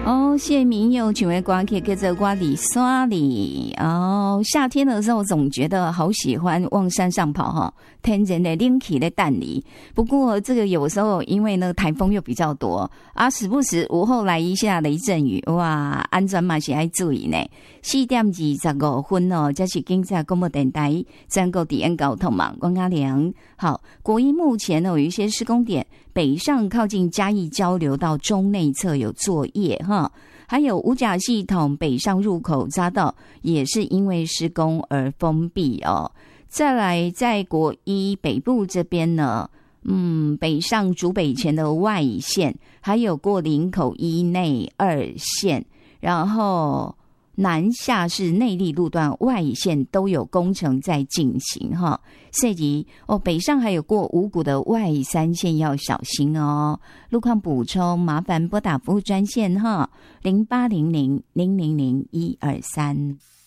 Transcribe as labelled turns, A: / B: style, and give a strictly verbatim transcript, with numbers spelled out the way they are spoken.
A: 哦，谢明佑请问歌曲叫做《我里山里》哦，夏天的时候总觉得好喜欢往山上跑哈，天然的冷气的蛋里。不过这个有时候因为呢台风又比较多啊，时不时午后来一下雷阵雨，哇，安全嘛是要注意呢。四点二十五分哦，这是经济广播电台全国地安交通网关阿良。好，国一目前呢有一些施工点，北上靠近嘉义交流道中内侧有作业哈，还有五甲系统北上入口匝道也是因为施工而封闭哦。再来，在国一北部这边呢，嗯，北上竹北前的外线，还有过林口一内二线，然后南下是内壢路段外线都有工程在进行哈，涉及哦北上还有过五股的外三线要小心哦。路况补充，麻烦拨打服务专线哈，零八零零零零零一二三。